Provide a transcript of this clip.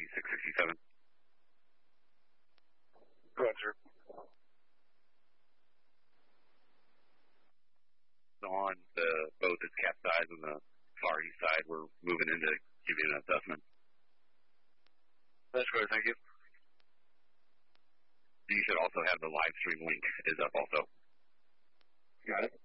667. Roger. On the boat that's capsized on the far east side, we're moving in to give you an assessment. That's good, thank you. You should also have the live stream link is up also. Got it.